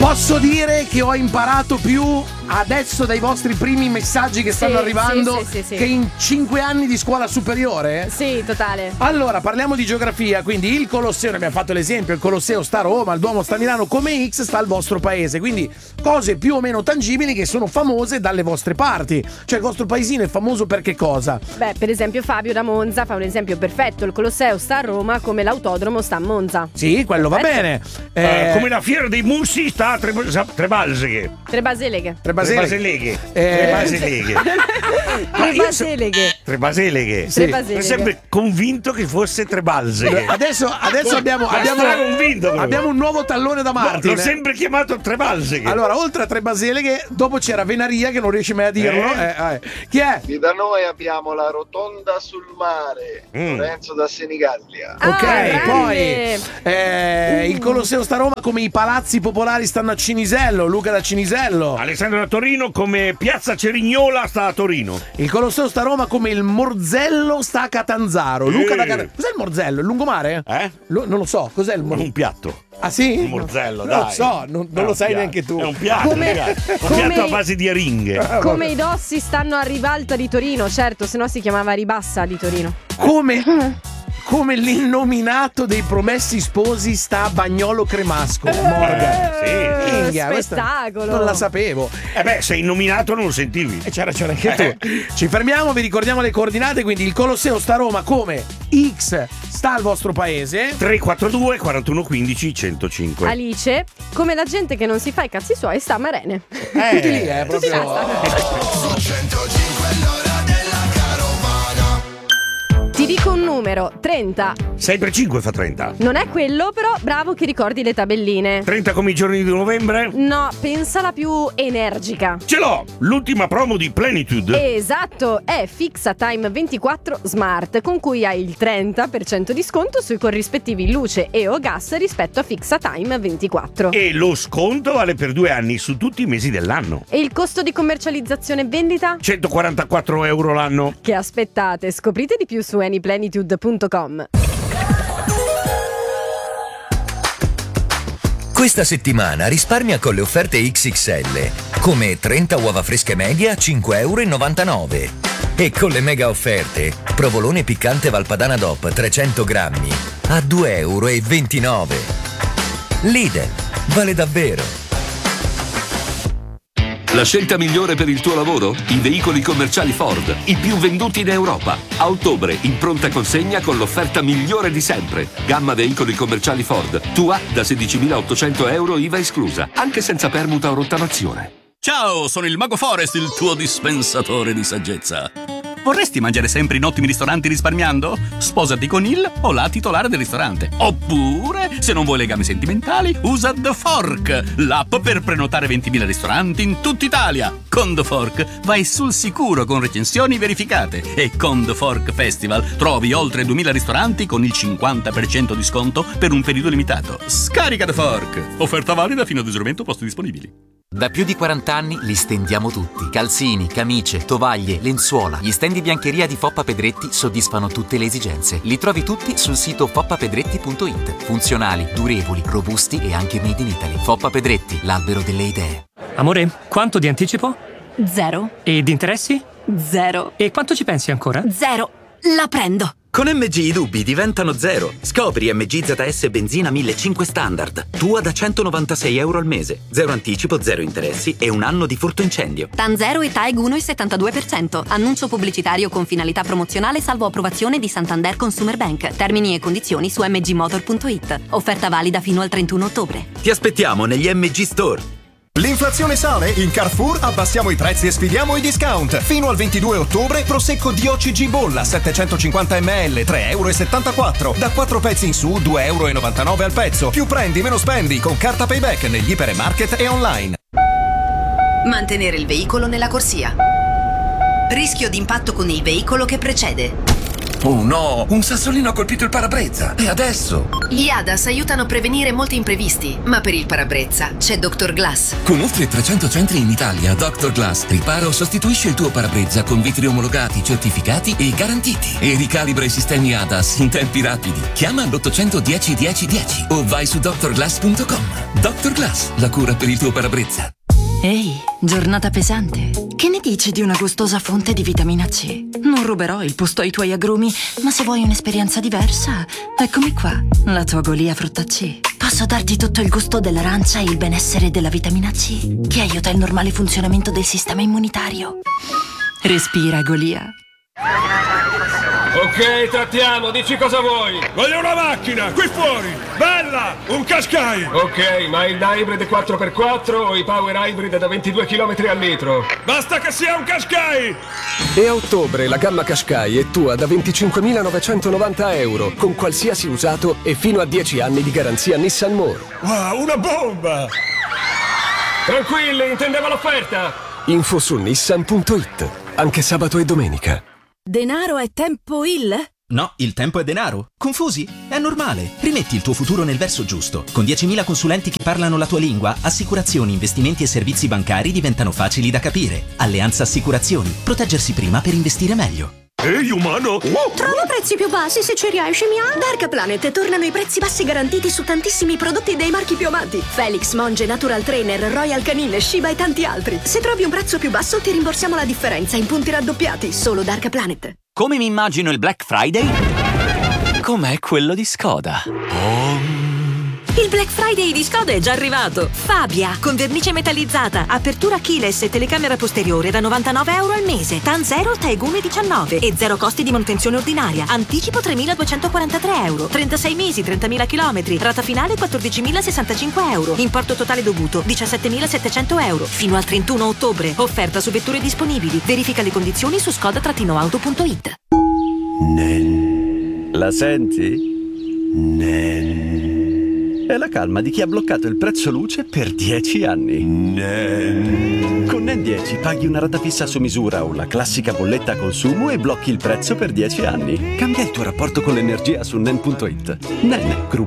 Posso dire che ho imparato più adesso dai vostri primi messaggi che stanno arrivando sì. che in 5 anni di scuola superiore? Sì, totale. Allora, parliamo di geografia, quindi il Colosseo, ne abbiamo fatto l'esempio, il Colosseo sta a Roma, il Duomo sta a Milano, come X sta al vostro paese, quindi cose più o meno tangibili che sono famose dalle vostre parti. Cioè il vostro paesino è famoso per che cosa? Beh, per esempio Fabio da Monza fa un esempio perfetto, il Colosseo sta a Roma come l'autodromo sta a Monza. Sì, quello va bene. Come la fiera dei Mussi sta a Trebaseleghe. Tre baseleghe. Tre Baseleghe. Tre baseleghe. Sono sempre convinto che fosse Trebaseleghe. Adesso abbiamo un nuovo tallone da Martin. L'ho sempre chiamato Trebaseleghe. Allora, oltre a Tre Baseleghe, dopo c'era Venaria che non riesce mai a dirlo. Chi è? Qui da noi abbiamo la Rotonda sul Mare, Lorenzo da Senigallia. Ok, poi il Colosseo sta a Roma come i palazzi popolari stanno a Cinisello, Luca da Cinisello. Alessandro da Torino come Piazza Cerignola sta a Torino. Il Colosseo sta a Roma come il Morzello sta a Catanzaro. Luca da Catanzaro. Cos'è il Morzello? Il lungomare? Non lo so, cos'è il Morzello? Un piatto. Ah sì? Un morzello, non dai. lo so, non lo sai neanche tu. È un piatto, ragazzi. Un piatto a base di aringhe. Come i Dossi stanno a Ribalta di Torino, certo, se no si chiamava Ribassa di Torino. Come l'innominato dei Promessi Sposi sta a Bagnolo Cremasco. Morgan. Spettacolo. Non la sapevo. Sei nominato non lo sentivi. C'ha ragione anche tu. Ci fermiamo, vi ricordiamo le coordinate. Quindi il Colosseo sta a Roma come X sta al vostro paese. 342 41 15 105. Alice, come la gente che non si fa i cazzi suoi sta a Marene. Tutti lì, proprio. Ti dico un numero, 30. 6 per 5 fa 30. Non è quello, però bravo che ricordi le tabelline. 30 come i giorni di novembre? No, pensala più energica. Ce l'ho! L'ultima promo di Plenitude. Esatto, è Fixa Time 24 Smart, con cui hai il 30% di sconto sui corrispettivi luce e o gas rispetto a Fixa Time 24. E lo sconto vale per 2 anni su tutti i mesi dell'anno. E il costo di commercializzazione e vendita? 144 euro l'anno. Che aspettate? Scoprite di più su anyplenitude.com. Questa settimana risparmia con le offerte XXL, come 30 uova fresche media a 5,99 euro. E con le mega offerte, provolone piccante Valpadana DOP 300 grammi a 2,29 euro. Lidl, vale davvero. La scelta migliore per il tuo lavoro? I veicoli commerciali Ford, i più venduti in Europa. A ottobre, in pronta consegna con l'offerta migliore di sempre. Gamma veicoli commerciali Ford. Tua da 16.800 euro IVA esclusa, anche senza permuta o rottamazione. Ciao, sono il Mago Forest, il tuo dispensatore di saggezza. Vorresti mangiare sempre in ottimi ristoranti risparmiando? Sposati con il o la titolare del ristorante. Oppure, se non vuoi legami sentimentali, usa The Fork, l'app per prenotare 20.000 ristoranti in tutta Italia. Con The Fork vai sul sicuro con recensioni verificate. E con The Fork Festival trovi oltre 2.000 ristoranti con il 50% di sconto per un periodo limitato. Scarica The Fork. Offerta valida fino ad esaurimento posti disponibili. Da più di 40 anni li stendiamo tutti. Calzini, camicie, tovaglie, lenzuola. Gli stand di biancheria di Foppa Pedretti soddisfano tutte le esigenze. Li trovi tutti sul sito foppapedretti.it. Funzionali, durevoli, robusti e anche made in Italy. Foppa Pedretti, l'albero delle idee. Amore, quanto di anticipo? 0. E di interessi? 0. E quanto ci pensi ancora? 0. La prendo. Con MG i dubbi diventano 0. Scopri MG ZS Benzina 1500 Standard. Tua da 196 euro al mese. 0 anticipo, 0 interessi e un anno di furto incendio. TAN 0 e TAEG 1,72%. Annuncio pubblicitario con finalità promozionale salvo approvazione di Santander Consumer Bank. Termini e condizioni su mgmotor.it. Offerta valida fino al 31 ottobre. Ti aspettiamo negli MG Store. L'inflazione sale? In Carrefour abbassiamo i prezzi e sfidiamo i discount. Fino al 22 ottobre Prosecco DOCG Bolla 750 ml 3,74 euro. Da 4 pezzi in su 2,99 euro al pezzo. Più prendi meno spendi con carta Payback negli ipermarket e online. Mantenere il veicolo nella corsia. Rischio di impatto con il veicolo che precede. Oh no, un sassolino ha colpito il parabrezza. E adesso? Gli ADAS aiutano a prevenire molti imprevisti, ma per il parabrezza c'è Dr. Glass. Con oltre 300 centri in Italia, Dr. Glass ripara o sostituisce il tuo parabrezza con vetri omologati, certificati e garantiti. E ricalibra i sistemi ADAS in tempi rapidi. Chiama l'810 10 10 o vai su drglass.com. Dr. Glass, la cura per il tuo parabrezza. Ehi, giornata pesante. Che ne dici di una gustosa fonte di vitamina C? Non ruberò il posto ai tuoi agrumi, ma se vuoi un'esperienza diversa, eccomi qua, la tua Golia frutta C. Posso darti tutto il gusto dell'arancia e il benessere della vitamina C, che aiuta il normale funzionamento del sistema immunitario. Respira, Golia. Ok, trattiamo, dici cosa vuoi. Voglio una macchina, qui fuori, bella, un Qashqai. Ok, ma il hybrid 4x4 o i power hybrid da 22 km al litro? Basta che sia un Qashqai. E a ottobre la gamma Qashqai è tua da 25.990 euro, con qualsiasi usato e fino a 10 anni di garanzia Nissan More. Wow, una bomba. Tranquilli, intendevo l'offerta. Info su nissan.it, anche sabato e domenica. Denaro è tempo il? No, il tempo è denaro. Confusi? È normale. Rimetti il tuo futuro nel verso giusto. Con 10.000 consulenti che parlano la tua lingua, assicurazioni, investimenti e servizi bancari diventano facili da capire. Alleanza Assicurazioni. Proteggersi prima per investire meglio. Ehi, umano! Trova prezzi più bassi se ci riesci, Mia. Dark Planet tornano i prezzi bassi garantiti su tantissimi prodotti dei marchi più amati. Felix, Monge, Natural Trainer, Royal Canin, Shiba e tanti altri. Se trovi un prezzo più basso ti rimborsiamo la differenza in punti raddoppiati. Solo Dark Planet. Come mi immagino il Black Friday? Com'è quello di Skoda. Il Black Friday di Skoda è già arrivato. Fabia, con vernice metallizzata, apertura keyless e telecamera posteriore da 99 euro al mese. TAN 0, Taegune 19 e zero costi di manutenzione ordinaria. Anticipo 3.243 euro. 36 mesi, 30.000 chilometri. Rata finale 14.065 euro. Importo totale dovuto 17.700 euro. Fino al 31 ottobre. Offerta su vetture disponibili. Verifica le condizioni su skoda-auto.it. La senti? È la calma di chi ha bloccato il prezzo luce per 10 anni. Con NEN 10 paghi una rata fissa su misura o la classica bolletta a consumo e blocchi il prezzo per 10 anni. Cambia il tuo rapporto con l'energia su NEN.it. NEN, gruppo